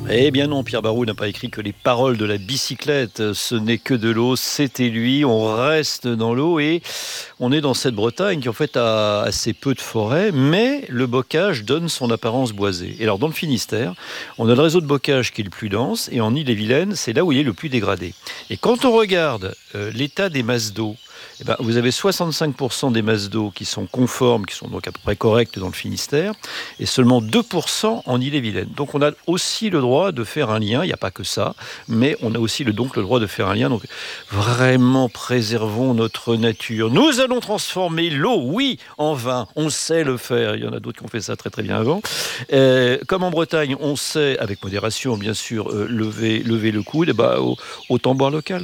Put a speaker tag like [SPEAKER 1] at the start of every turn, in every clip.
[SPEAKER 1] Eh bien non, Pierre Barou n'a pas écrit que les paroles de la bicyclette. Ce n'est que de l'eau, c'était lui. On reste dans l'eau et on est dans cette Bretagne qui en fait a assez peu de forêt, mais le bocage donne son apparence boisée. Et alors dans le Finistère, on a le réseau de bocage qui est le plus dense et en Ille-et-Vilaine, c'est là où il est le plus dégradé. Et quand on regarde l'état des masses d'eau, eh ben, vous avez 65% des masses d'eau qui sont conformes, qui sont donc à peu près correctes dans le Finistère, et seulement 2% en Ille-et-Vilaine. Donc on a aussi le droit de faire un lien, il n'y a pas que ça, mais on a aussi donc le droit de faire un lien. Donc vraiment préservons notre nature. Nous allons transformer l'eau, oui, en vin. On sait le faire. Il y en a d'autres qui ont fait ça très très bien avant. Comme en Bretagne, on sait, avec modération bien sûr, lever le coude, autant boire local.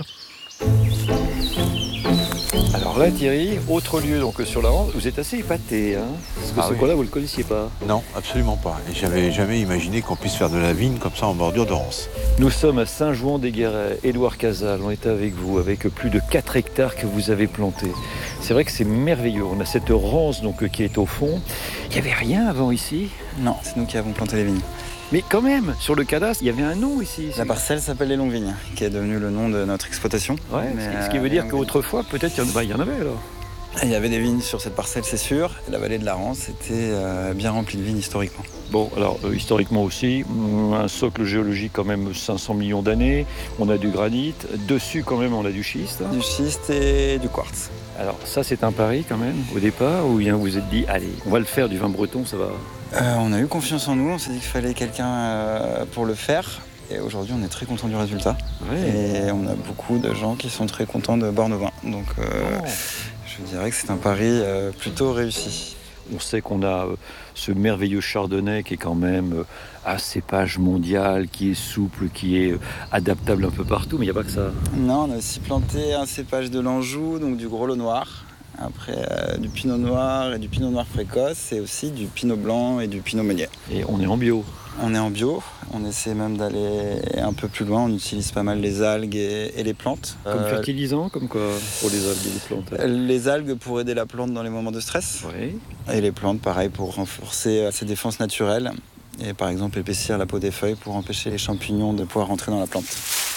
[SPEAKER 1] Alors là, Thierry, autre lieu donc sur la Rance, vous êtes assez épaté, hein, parce que ce coin-là, vous ne le connaissiez pas.
[SPEAKER 2] Non, absolument pas. Et j'avais jamais imaginé qu'on puisse faire de la vigne comme ça en bordure de Rance.
[SPEAKER 1] Nous sommes à Saint-Jouan-des-Guérets. Édouard Casal, on est avec vous, avec plus de 4 hectares que vous avez plantés. C'est vrai que c'est merveilleux. On a cette Rance donc, qui est au fond. Il n'y avait rien avant ici?
[SPEAKER 3] Non, c'est nous qui avons planté les vignes.
[SPEAKER 1] Mais quand même, sur le cadastre, il y avait un nom ici.
[SPEAKER 3] La parcelle s'appelle les Longues Vignes, qui est devenu le nom de notre exploitation.
[SPEAKER 1] Ouais, ce qui veut dire qu'autrefois, peut-être, il y en avait alors.
[SPEAKER 3] Il y avait des vignes sur cette parcelle, c'est sûr. La vallée de la Rance était bien remplie de vignes historiquement.
[SPEAKER 1] Bon, alors historiquement aussi, un socle géologique quand même 500 millions d'années. On a du granit. Dessus quand même, on a du schiste.
[SPEAKER 3] Du schiste et du quartz.
[SPEAKER 1] Alors ça, c'est un pari quand même, au départ, ou bien vous vous êtes dit, allez, on va le faire, du vin breton, ça va.
[SPEAKER 3] On a eu confiance en nous, on s'est dit qu'il fallait quelqu'un pour le faire. Et aujourd'hui, on est très content du résultat.
[SPEAKER 1] Ouais.
[SPEAKER 3] Et on a beaucoup de gens qui sont très contents de boire nos vins. Donc je dirais que c'est un pari plutôt réussi.
[SPEAKER 1] On sait qu'on a ce merveilleux chardonnay qui est quand même à cépage mondial, qui est souple, qui est adaptable un peu partout, mais il n'y a pas que ça.
[SPEAKER 3] Non, on a aussi planté un cépage de l'Anjou, donc du Grelot noir. Après du pinot noir et du pinot noir précoce, et aussi du pinot blanc et du pinot meunier.
[SPEAKER 1] Et on est en bio.
[SPEAKER 3] On est en bio, on essaie même d'aller un peu plus loin, on utilise pas mal les algues et les plantes.
[SPEAKER 1] Comme fertilisant, comme quoi pour les algues et les plantes?
[SPEAKER 3] Les algues pour aider la plante dans les moments de stress.
[SPEAKER 1] Oui.
[SPEAKER 3] Et les plantes, pareil, pour renforcer ses défenses naturelles. Et par exemple épaissir la peau des feuilles pour empêcher les champignons de pouvoir rentrer dans la plante.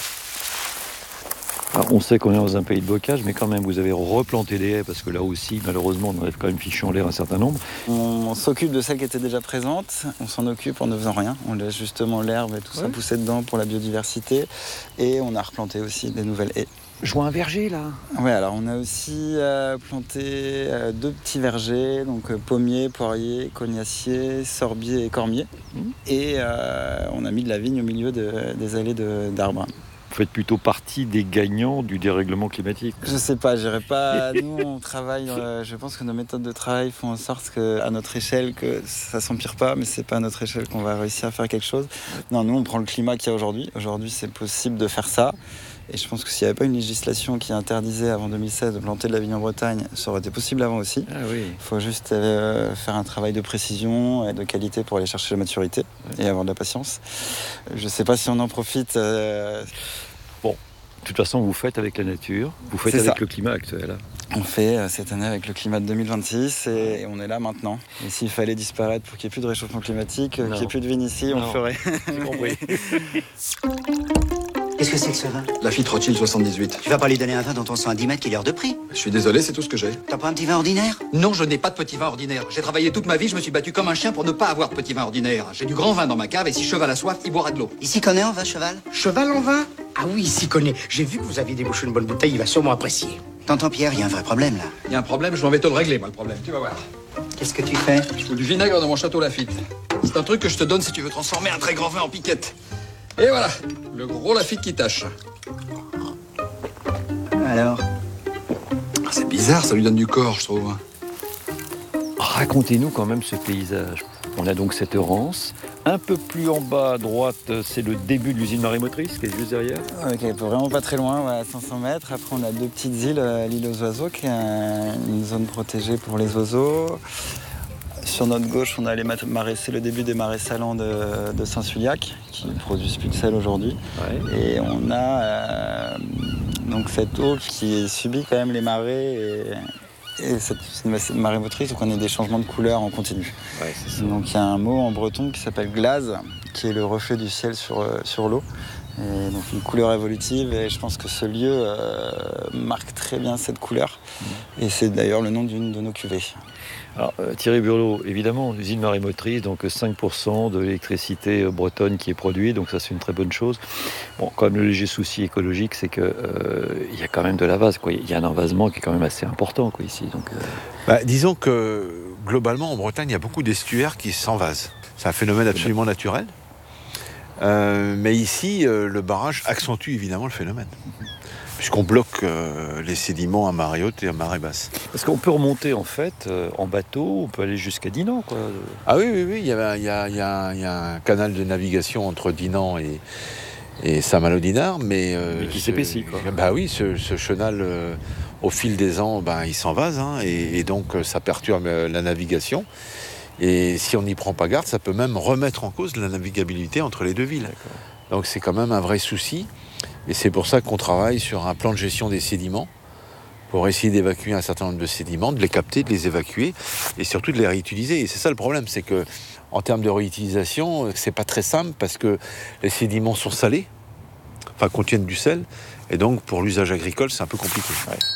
[SPEAKER 1] Alors, on sait qu'on est dans un pays de bocage, mais quand même, vous avez replanté des haies, parce que là aussi, malheureusement, on avait quand même fichu en l'air un certain nombre.
[SPEAKER 3] On s'occupe de celles qui étaient déjà présentes, on s'en occupe en ne faisant rien. On laisse justement l'herbe et tout ça pousser dedans pour la biodiversité. Et on a replanté aussi des nouvelles haies.
[SPEAKER 1] Je vois un verger, là.
[SPEAKER 3] Oui, alors on a aussi planté 2 petits vergers, donc pommier, poirier, cognacier, sorbier et cormier. Et on a mis de la vigne au milieu des allées d'arbres.
[SPEAKER 1] Vous faites plutôt partie des gagnants du dérèglement climatique.
[SPEAKER 3] Je sais pas, j'irai pas. Nous, on travaille. Je pense que nos méthodes de travail font en sorte qu'à notre échelle, que ça s'empire pas, mais c'est pas à notre échelle qu'on va réussir à faire quelque chose. Non, nous, on prend le climat qu'il y a aujourd'hui. Aujourd'hui, c'est possible de faire ça. Et je pense que s'il n'y avait pas une législation qui interdisait avant 2016 de planter de la vigne en Bretagne, ça aurait été possible avant aussi.
[SPEAKER 1] Ah oui.
[SPEAKER 3] Il faut juste faire un travail de précision et de qualité pour aller chercher la maturité et avoir de la patience. Je ne sais pas si on en profite.
[SPEAKER 1] Bon, de toute façon, vous faites avec la nature, vous faites avec le climat actuel.
[SPEAKER 3] On fait cette année avec le climat de 2026 et on est là maintenant. Et s'il fallait disparaître pour qu'il n'y ait plus de réchauffement climatique, qu'il n'y ait plus de vigne ici, on le ferait.
[SPEAKER 1] J'ai compris.
[SPEAKER 4] Qu'est-ce que c'est que ce vin?
[SPEAKER 5] Lafitte Rothschild 78.
[SPEAKER 4] Tu vas pas lui donner un vin dont on sent à 10 mètres qu'il est hors de prix?
[SPEAKER 5] Je suis désolé, c'est tout ce que j'ai.
[SPEAKER 4] T'as pas un petit vin ordinaire?
[SPEAKER 5] Non, je n'ai pas de petit vin ordinaire. J'ai travaillé toute ma vie, je me suis battu comme un chien pour ne pas avoir de petit vin ordinaire. J'ai du grand vin dans ma cave et si Cheval a soif, il boira de l'eau.
[SPEAKER 4] Ici connaît en vin, Cheval?
[SPEAKER 6] Cheval en vin? Ah oui, il s'y connaît. J'ai vu que vous aviez débouché une bonne bouteille, il va sûrement apprécier.
[SPEAKER 4] T'entends, Pierre, il y a un vrai problème là.
[SPEAKER 5] Il y a un problème, je m'en vais te le régler, moi, le problème. Tu vas voir.
[SPEAKER 4] Qu'est-ce que tu fais?
[SPEAKER 5] Je fous du vinaigre dans mon château Lafitte. C'est un truc que je te donne si tu veux transformer un très grand vin en piquette. Et voilà, le gros Lafitte qui tâche.
[SPEAKER 4] Alors?
[SPEAKER 5] C'est bizarre, ça lui donne du corps, je trouve.
[SPEAKER 1] Racontez-nous quand même ce paysage. On a donc cette Rance. Un peu plus en bas à droite, c'est le début de l'usine marémotrice qui est juste derrière.
[SPEAKER 3] Ok, vraiment pas très loin, à 500 mètres. Après, on a 2 petites îles, l'île aux oiseaux, qui est une zone protégée pour les oiseaux. Sur notre gauche, on a les maraîchers, le début des marais salants de Saint-Suliac, qui ne produisent plus de sel aujourd'hui. Ouais. Et on a donc cette eau qui subit quand même les marées. Et c'est une marée motrice, donc on a des changements de couleur en continu. Ouais, c'est ça. Donc il y a un mot en breton qui s'appelle glaze, qui est le reflet du ciel sur l'eau. Et donc une couleur évolutive, et je pense que ce lieu marque très bien cette couleur. Et c'est d'ailleurs le nom d'une de nos cuvées.
[SPEAKER 1] Alors, Thierry Burlot, évidemment, l'usine marémotrice, donc 5% de l'électricité bretonne qui est produite, donc ça c'est une très bonne chose. Bon, quand même le léger souci écologique, c'est que y a quand même de la vase, quoi. Il y a un envasement qui est quand même assez important, quoi, ici. Donc,
[SPEAKER 2] Disons que globalement en Bretagne, il y a beaucoup d'estuaires qui s'envasent. C'est un phénomène absolument naturel. Mais ici, le barrage accentue évidemment le phénomène. Puisqu'on bloque les sédiments à marée haute et à marée basse.
[SPEAKER 1] parce qu'on peut remonter en fait en bateau, on peut aller jusqu'à Dinan, quoi.
[SPEAKER 2] Ah oui, il y a un canal de navigation entre Dinan et Saint-Malo-Dinard, mais
[SPEAKER 1] qui s'épaissit, quoi.
[SPEAKER 2] Bah oui, ce chenal, au fil des ans, il s'envase, hein, et donc ça perturbe la navigation. Et si on n'y prend pas garde, ça peut même remettre en cause la navigabilité entre les deux villes.
[SPEAKER 1] D'accord.
[SPEAKER 2] Donc c'est quand même un vrai souci. Et c'est pour ça qu'on travaille sur un plan de gestion des sédiments, pour essayer d'évacuer un certain nombre de sédiments, de les capter, de les évacuer, et surtout de les réutiliser. Et c'est ça le problème, c'est que en termes de réutilisation, c'est pas très simple, parce que les sédiments sont salés, contiennent du sel, et donc pour l'usage agricole, c'est un peu compliqué.
[SPEAKER 1] Ouais.